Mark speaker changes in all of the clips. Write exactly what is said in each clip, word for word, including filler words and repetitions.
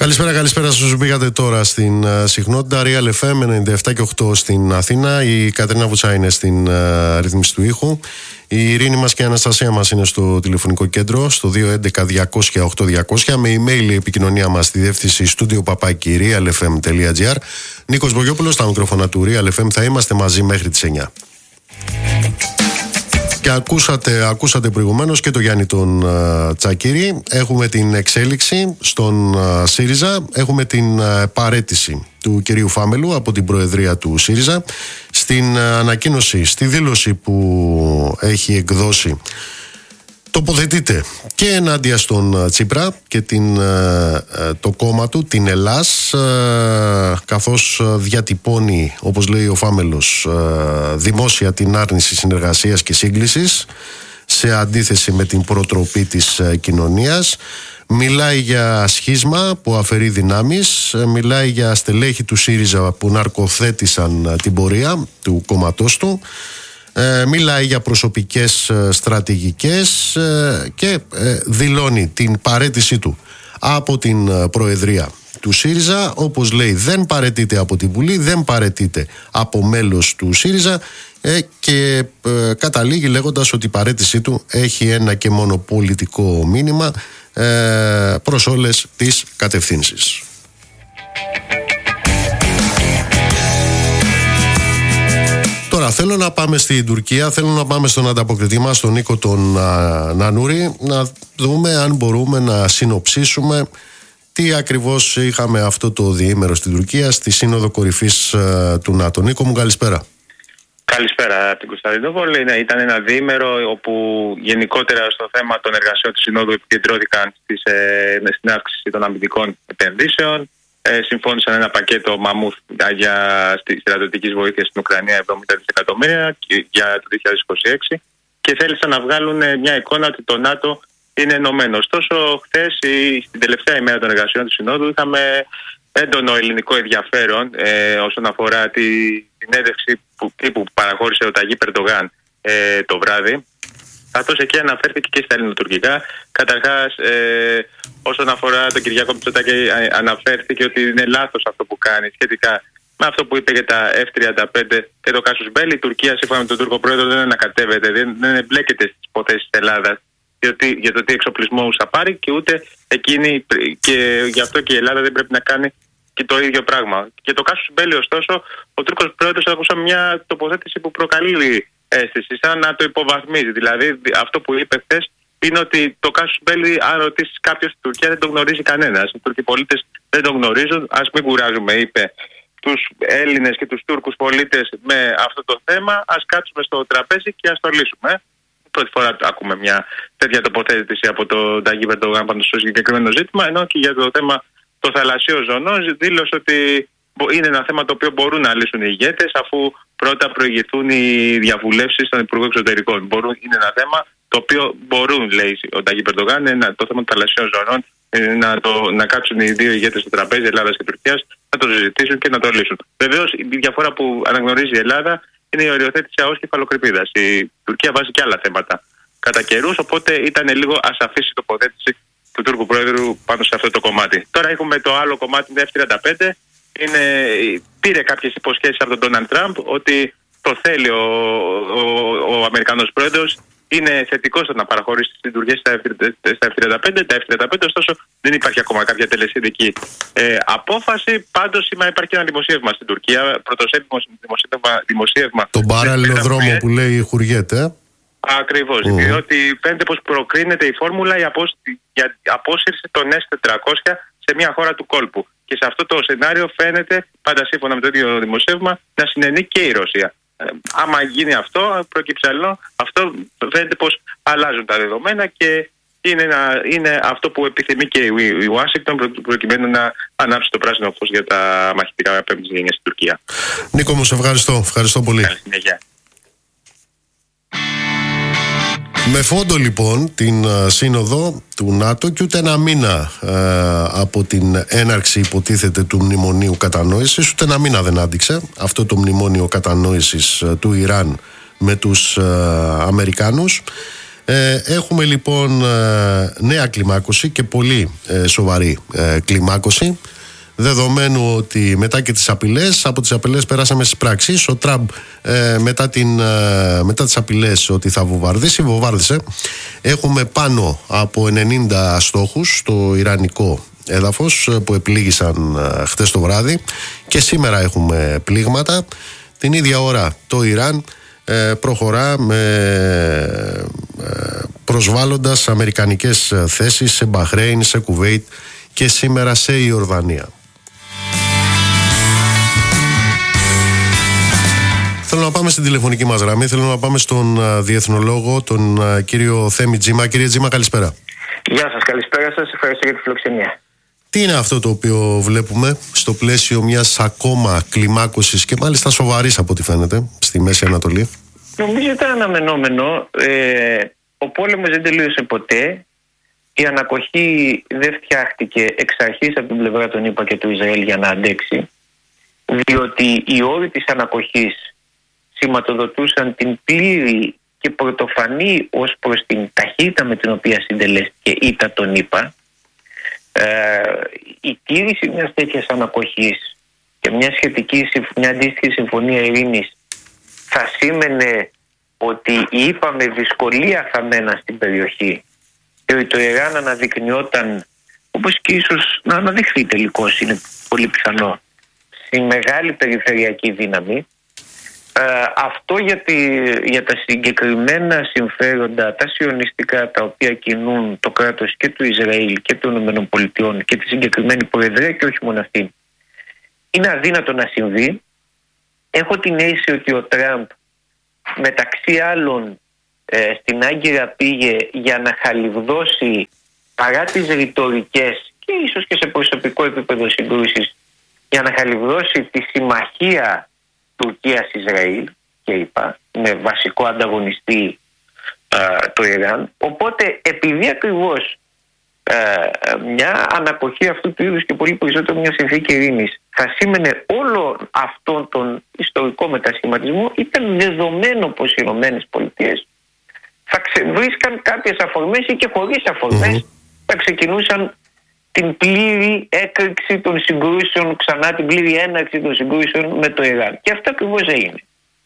Speaker 1: Καλησπέρα, καλησπέρα σας. Μπήκατε τώρα στην uh, συχνότητα Real εφ εμ ενενήντα επτά και οκτώ στην Αθήνα. Η Κατερίνα Βουτσά είναι στην uh, ρύθμιση του ήχου. Η Ειρήνη μας και η Αναστασία μας είναι στο τηλεφωνικό κέντρο στο δύο έντεκα διακόσια οκτώ διακόσια. Με email η επικοινωνία μας στη διεύθυνση στούντιο παπάκι realfm.gr. Νίκος Μπογιόπουλος στα μικρόφωνα του Real εφ εμ. Θα είμαστε μαζί μέχρι τις εννιά. Και ακούσατε, ακούσατε προηγουμένως και το Γιάννη τον uh, Τσακίρη. Έχουμε την εξέλιξη στον uh, ΣΥΡΙΖΑ. Έχουμε την uh, παραίτηση του κυρίου Φάμελου από την Προεδρία του ΣΥΡΙΖΑ. Στην uh, ανακοίνωση, στη δήλωση που έχει εκδώσει, τοποθετείται και ενάντια στον Τσίπρα και την, το κόμμα του, την Ελλάς, καθώς διατυπώνει, όπως λέει ο Φάμελος, δημόσια την άρνηση συνεργασίας και σύγκλησης σε αντίθεση με την προτροπή της κοινωνίας. Μιλάει για σχίσμα που αφαιρεί δυνάμεις, μιλάει για στελέχη του ΣΥΡΙΖΑ που ναρκοθέτησαν την πορεία του κόμματός του. Ε, μιλάει για προσωπικές ε, στρατηγικές ε, και ε, δηλώνει την παραίτησή του από την ε, Προεδρία του ΣΥΡΙΖΑ. Όπως λέει, δεν παραιτείται από την Βουλή, δεν παραιτείται από μέλος του ΣΥΡΙΖΑ ε, και ε, καταλήγει λέγοντας ότι η παραίτησή του έχει ένα και μόνο πολιτικό μήνυμα ε, προς όλες τις κατευθύνσεις. Τώρα θέλω να πάμε στην Τουρκία, θέλω να πάμε στον ανταποκριτή μας, τον Νίκο τον α, Νανούρη, να δούμε αν μπορούμε να συνοψίσουμε τι ακριβώς είχαμε αυτό το διήμερο στην Τουρκία, στη Σύνοδο Κορυφής α, του ΝΑΤΟ. Νίκο μου, καλησπέρα.
Speaker 2: Καλησπέρα από την Κωνσταντινούπολη. Ήταν ένα διήμερο όπου γενικότερα στο θέμα των εργασιών του Συνόδου επικεντρώθηκαν στις, ε, στην αύξηση των αμυντικών επενδύσεων. Ε, συμφώνησαν ένα πακέτο μαμούθ για στρατιωτικής βοήθειας στην Ουκρανία εβδομήντα δισεκατομμύρια για το δύο χιλιάδες είκοσι έξι και θέλησαν να βγάλουν μια εικόνα ότι το ΝΑΤΟ είναι ενωμένο. Ωστόσο, χθες, στην τελευταία ημέρα των εργασιών του Συνόδου, είχαμε έντονο ελληνικό ενδιαφέρον ε, όσον αφορά τη συνέντευξη που, που παραχώρησε ο Ταγί Ερντογάν ε, το βράδυ. Καθώς εκεί αναφέρθηκε και στα ελληνοτουρκικά. Καταρχάς, ε, όσον αφορά τον Κυριάκο Μητσοτάκη, αναφέρθηκε ότι είναι λάθος αυτό που κάνει σχετικά με αυτό που είπε για τα εφ τριάντα πέντε και το Κάσους Μπέλη. Η Τουρκία, σύμφωνα με τον Τούρκο πρόεδρο, δεν ανακατεύεται, δεν, δεν εμπλέκεται στις υποθέσεις της Ελλάδας για το τι εξοπλισμό θα πάρει και ούτε εκείνη, και γι' αυτό και η Ελλάδα δεν πρέπει να κάνει και το ίδιο πράγμα. Και το Κάσους Μπέλη, ωστόσο, ο Τούρκος πρόεδρος άκουσα μια τοποθέτηση που προκαλεί αίσθηση, σαν να το υποβαθμίζει. Δηλαδή, αυτό που είπε χθες είναι ότι το Κάσους Μπέλη, αν ρωτήσει κάποιον στην Τουρκία, δεν το γνωρίζει κανένας. Οι Τούρκοι πολίτες δεν το γνωρίζουν. Ας μην κουράζουμε, είπε, τους Έλληνες και τους Τούρκους πολίτες με αυτό το θέμα. Ας κάτσουμε στο τραπέζι και ας το λύσουμε. Πρώτη φορά ακούμε μια τέτοια τοποθέτηση από τον Ταγί Ερντογάν πάνω στο συγκεκριμένο ζήτημα. Ενώ και για το θέμα το θαλασσίο ζωνών δήλωσε ότι είναι ένα θέμα το οποίο μπορούν να λύσουν οι ηγέτες, αφού πρώτα προηγηθούν οι διαβουλεύσεις των Υπουργών Εξωτερικών. Μπορούν, είναι ένα θέμα το οποίο μπορούν, λέει ο Ταγί Ερντογάν, το θέμα των θαλασσίων ζωνών, να, το, να κάτσουν οι δύο ηγέτες στο τραπέζι, Ελλάδας και Τουρκίας, να το συζητήσουν και να το λύσουν. Βεβαίως, η διαφορά που αναγνωρίζει η Ελλάδα είναι η οριοθέτηση ΑΟΣ κεφαλοκρηπίδας. Η Τουρκία βάζει και άλλα θέματα κατά καιρούς, οπότε ήταν λίγο ασαφής η τοποθέτηση του Τούρκου Πρόεδρου πάνω σε αυτό το κομμάτι. Τώρα έχουμε το άλλο κομμάτι, το εφ τριάντα πέντε. Είναι, πήρε κάποιες υποσχέσεις από τον Ντόναλντ Τραμπ ότι το θέλει ο, ο, ο Αμερικανός Πρόεδρος. Είναι θετικό στο να παραχωρήσει στην Τουρκία στα εφ τριάντα πέντε. Τα εφ τριάντα πέντε, ωστόσο, δεν υπάρχει ακόμα κάποια τελεσίδικη ε, απόφαση. Πάντως, σήμερα υπάρχει ένα δημοσίευμα στην Τουρκία. Πρωτοσέλιδο δημοσίευμα, δημοσίευμα.
Speaker 1: Τον παράλληλο δρόμο που λέει χουριέται.
Speaker 2: Ακριβώς. Mm. Διότι φαίνεται πως προκρίνεται η φόρμουλα για απόσυρση των ες τετρακόσια σε μια χώρα του κόλπου. Και σε αυτό το σενάριο φαίνεται, πάντα σύμφωνα με το ίδιο δημοσίευμα, να συνενεί και η Ρωσία. Ε, άμα γίνει αυτό, προκύψει άλλο, αυτό φαίνεται πως αλλάζουν τα δεδομένα και είναι, ένα, είναι αυτό που επιθυμεί και η Ουάσιγκτον προκειμένου να ανάψει το πράσινο φως για τα μαχητικά πέμπτης γενιάς στην Τουρκία.
Speaker 1: Νίκο μου, σε ευχαριστώ. Ευχαριστώ πολύ.
Speaker 2: Καλή συνέχεια.
Speaker 1: Με φόντο λοιπόν την uh, σύνοδο του ΝΑΤΟ και ούτε ένα μήνα uh, από την έναρξη υποτίθεται του μνημονίου κατανόησης, ούτε ένα μήνα δεν άντυξε αυτό το μνημόνιο κατανόησης uh, του Ιράν με τους uh, Αμερικάνους. Ε, έχουμε λοιπόν ε, νέα κλιμάκωση και πολύ ε, σοβαρή ε, κλιμάκωση, δεδομένου ότι μετά και τις απειλές, από τις απειλές περάσαμε στις πράξεις. Ο Τραμπ ε, μετά, την, ε, μετά τις απειλές ότι θα βομβαρδίσει, βομβάρδισε. Έχουμε πάνω από ενενήντα στόχους στο ιρανικό έδαφος που επλήγησαν ε, χτες το βράδυ, και σήμερα έχουμε πλήγματα. Την ίδια ώρα το Ιράν ε, προχωρά με, ε, προσβάλλοντας αμερικανικές θέσεις σε Μπαχρέιν, σε Κουβέιτ και σήμερα σε Ιορδανία. Θέλω να πάμε στην τηλεφωνική μας γραμμή. Θέλω να πάμε στον uh, διεθνολόγο, τον uh, κύριο Θέμη Τζίμα. Κύριε Τζίμα, καλησπέρα.
Speaker 3: Γεια σας, καλησπέρα σας. Ευχαριστώ για τη φιλοξενία.
Speaker 1: Τι είναι αυτό το οποίο βλέπουμε στο πλαίσιο μιας ακόμα κλιμάκωσης και μάλιστα σοβαρής από ό,τι φαίνεται στη Μέση Ανατολή?
Speaker 3: Νομίζω ήταν αναμενόμενο. Ε, ο πόλεμος δεν τελείωσε ποτέ. Η ανακοχή δεν φτιάχτηκε εξ αρχής από την πλευρά των ΗΠΑ και του Ισραήλ για να αντέξει, διότι οι όροι της ανακοχής σηματοδοτούσαν την πλήρη και πρωτοφανή ως προς την ταχύτητα με την οποία συντελέστηκε ήττα των ΗΠΑ. Ε, η τήρηση μιας τέτοιας ανακοχής και μια σχετική, μια αντίστοιχη συμφωνία ειρήνης θα σήμαινε ότι οι ΗΠΑ με δυσκολία θα μέναν στην περιοχή και ότι το Ιράν αναδεικνυόταν, όπως και ίσως να αναδειχθεί τελικώς, είναι πολύ πιθανό, στη μεγάλη περιφερειακή δύναμη. Ε, αυτό για, τη, για τα συγκεκριμένα συμφέροντα, τα σιωνιστικά, τα οποία κινούν το κράτος και του Ισραήλ και των ΗΠΑ και τη συγκεκριμένη προεδρία, και όχι μόνο αυτή, είναι αδύνατο να συμβεί. Έχω την αίσθηση ότι ο Τραμπ, μεταξύ άλλων, ε, στην Άγκυρα πήγε για να χαλιβδώσει, παρά τις ρητορικές και ίσως και σε προσωπικό επίπεδο συγκρούσεις, για να χαλιβδώσει τη συμμαχία Τουρκίας-Ισραήλ και είπα, με βασικό ανταγωνιστή α, το Ιράν. Οπότε επειδή ακριβώς α, μια ανακοχή αυτού του είδους και πολύ περισσότερο μια συνθήκη ειρήνης θα σήμαινε όλο αυτόν τον ιστορικό μετασχηματισμό, ήταν δεδομένο πως οι Ηνωμένες Πολιτείες θα βρίσκαν κάποιες αφορμές ή και χωρίς αφορμές mm-hmm. θα ξεκινούσαν την πλήρη έκρηξη των συγκρούσεων, ξανά την πλήρη έναρξη των συγκρούσεων με το Ιράν. Και αυτό ακριβώς έγινε.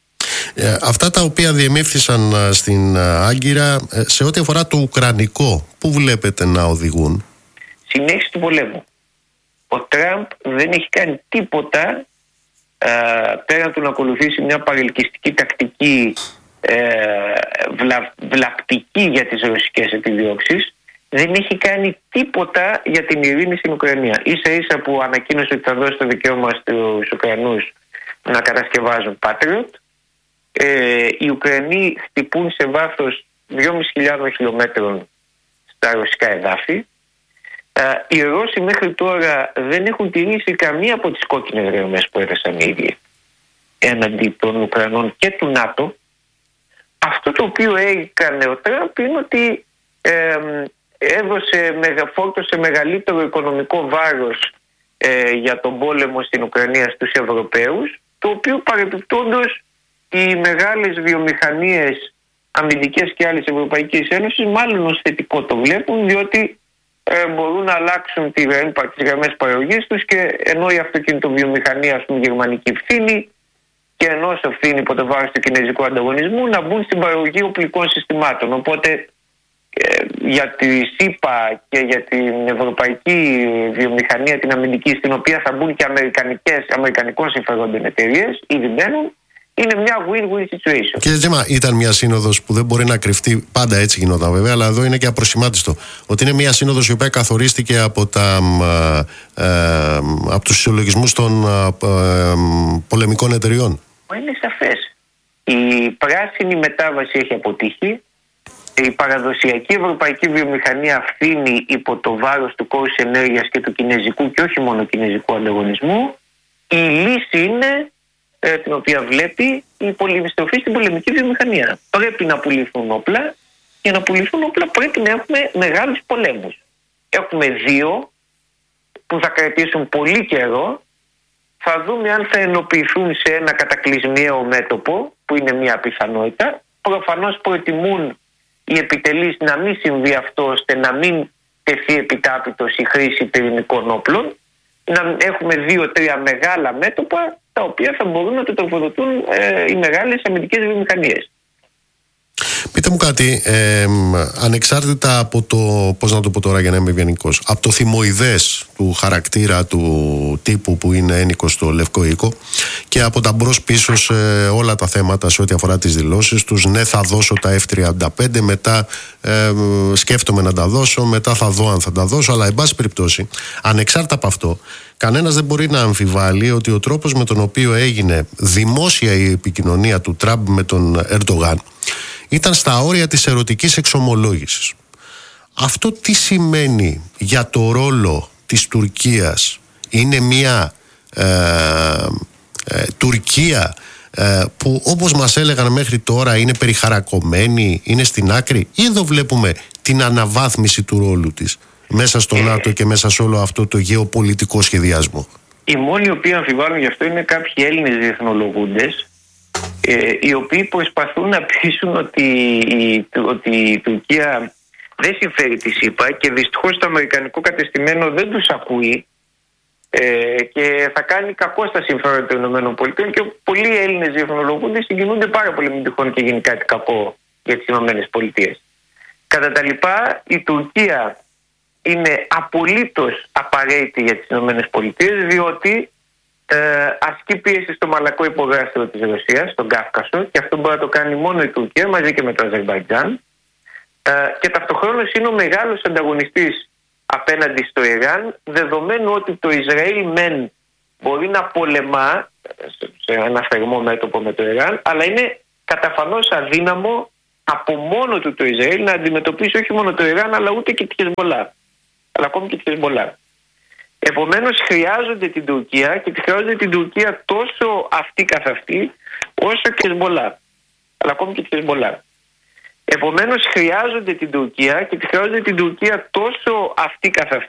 Speaker 1: Ε, αυτά τα οποία διεμήφθησαν α, στην α, Άγκυρα, ε, σε ό,τι αφορά το ουκρανικό, πού βλέπετε να οδηγούν?
Speaker 3: Συνέχιση του πολέμου. Ο Τραμπ δεν έχει κάνει τίποτα α, πέραν του να ακολουθήσει μια παρελκυστική τακτική ε, βλα, βλαπτική για τις ρωσικές επιδιώξεις. Δεν έχει κάνει τίποτα για την ειρήνη στην Ουκρανία. Ίσα ίσα που ανακοίνωσε ότι θα δώσει το δικαίωμα στους Ουκρανούς να κατασκευάζουν Patriot. Ε, οι Ουκρανοί χτυπούν σε βάθος δυόμισι χιλιάδες χιλιόμετρων στα ρωσικά εδάφη. Ε, οι Ρώσοι μέχρι τώρα δεν έχουν τηρήσει καμία από τις κόκκινες γραμμές που έδεσαν οι ίδιοι έναντι των Ουκρανών και του ΝΑΤΟ. Αυτό το οποίο έκανε ο Τραμπ είναι ότι ε, έδωσε, φόρτωσε μεγαλύτερο οικονομικό βάρος ε, για τον πόλεμο στην Ουκρανία στους Ευρωπαίους, το οποίο παρεπιπτόντως οι μεγάλες βιομηχανίες αμυντικές και άλλες Ευρωπαϊκής Ένωσης μάλλον ως θετικό το βλέπουν, διότι ε, μπορούν να αλλάξουν τις γραμμές παραγωγής τους, και ενώ η αυτοκινητοβιομηχανία, ας πούμε, γερμανική φθήνει, και ενώ ευθύνη υπό το βάρος του κινέζικου ανταγωνισμού, να μπουν στην παραγωγή οπλικών συστημάτων. Οπότε ε, για τη ΣΥΠΑ και για την ευρωπαϊκή βιομηχανία, την αμυντική, στην οποία θα μπουν και αμερικανικές, αμερικανικών συμφερόντων εταιρείες, ήδη μπαίνουν, είναι μια win-win situation.
Speaker 1: Κύριε Τζίμα, ήταν μια σύνοδος που δεν μπορεί να κρυφτεί, πάντα έτσι γινόταν βέβαια, αλλά εδώ είναι και απροσημάτιστο, ότι είναι μια σύνοδος η οποία καθορίστηκε από, τα, ε, ε, από τους συλλογισμούς των ε, πολεμικών εταιριών.
Speaker 3: Είναι σαφές. Η πράσινη μετάβαση έχει αποτύχει. Η παραδοσιακή ευρωπαϊκή βιομηχανία φθήνει υπό το βάρος του κόστους ενέργειας και του κινέζικου και όχι μόνο κινέζικου ανταγωνισμού. Η λύση είναι, ε, την οποία βλέπει, η πολυεπιστροφή στην πολεμική βιομηχανία. Πρέπει να πουληθούν όπλα. Για να πουληθούν όπλα πρέπει να έχουμε μεγάλους πολέμους. Έχουμε δύο που θα κρατήσουν πολύ καιρό. Θα δούμε αν θα ενοποιηθούν σε ένα κατακλυσμιαίο μέτωπο, που είναι μια πιθανότητα. Προφανώς προτιμούν οι επιτελείς να μην συμβεί αυτό, ώστε να μην τεθεί επιτάπητος η χρήση πυρηνικών όπλων, να έχουμε δύο-τρία μεγάλα μέτωπα τα οποία θα μπορούν να το τροφοδοτούν ε, οι μεγάλες αμυντικές βιομηχανίες.
Speaker 1: Πείτε μου κάτι, ε, ανεξάρτητα από το, πώς να το πω τώρα για να είμαι ευγενικός, από το θυμοειδές του χαρακτήρα του τύπου που είναι ένικος στο Λευκό Οίκο και από τα μπρος πίσω σε όλα τα θέματα σε ό,τι αφορά τις δηλώσεις τους, ναι θα δώσω τα εφ τριάντα πέντε, μετά ε, σκέφτομαι να τα δώσω, μετά θα δω αν θα τα δώσω, αλλά εν πάση περιπτώσει, ανεξάρτητα από αυτό, κανένας δεν μπορεί να αμφιβάλλει ότι ο τρόπος με τον οποίο έγινε δημόσια η επικοινωνία του Τραμπ με τον Ερντογάν ήταν στα όρια της ερωτικής εξομολόγησης. Αυτό τι σημαίνει για το ρόλο της Τουρκίας? Είναι μια ε, ε, Τουρκία ε, που όπως μας έλεγαν μέχρι τώρα είναι περιχαρακωμένη, είναι στην άκρη, ή εδώ βλέπουμε την αναβάθμιση του ρόλου της μέσα στο ΝΑΤΟ και μέσα σε όλο αυτό το γεωπολιτικό σχεδιασμό?
Speaker 3: Οι μόνοι οι οποίοι αμφιβάλλουν γι' αυτό είναι κάποιοι Έλληνες διεθνολογούντες, ε, οι οποίοι προσπαθούν να πείσουν ότι η, ότι η Τουρκία δεν συμφέρει τη ΣΥΠΑ και δυστυχώς το αμερικανικό κατεστημένο δεν τους ακούει ε, και θα κάνει κακό στα συμφέροντα των ΗΠΑ, και πολλοί Έλληνες διεθνολογούντες συγκινούνται πάρα πολύ μην τυχόν και γίνει κάτι κακό για τις ΗΠΑ. Κατά τα λοιπά, η Τουρκία είναι απολύτως απαραίτητη για τις ΗΠΑ, διότι ε, ασκεί πίεση στο μαλακό υπογράφιο της Ρωσίας, στον Κάφκασο, και αυτό μπορεί να το κάνει μόνο η Τουρκία μαζί και με το Αζερμπαϊτζάν, ε, και ταυτοχρόνως είναι ο μεγάλος ανταγωνιστής απέναντι στο Ιράν, δεδομένου ότι το Ισραήλ μεν μπορεί να πολεμά σε ένα φερμό μέτωπο με το Ιράν, αλλά είναι καταφανώς αδύναμο από μόνο του το Ισραήλ να αντιμετωπίσει όχι μόνο το Ιράν, αλλά ούτε και τη Χεσμολά, αλλά ακόμη και τη Χεσμολά. Επομένως χρειάζονται την Τουρκία, και τη χρειάζονται την Τουρκία τόσο αυτή καθ' αυτή όσο και τη Χεσμολά, αλλά ακόμη και τη Χεσμολά. Επομένως χρειάζονται την Τουρκία, και τη χρειάζονται την Τουρκία τόσο αυτή καθ' αυτή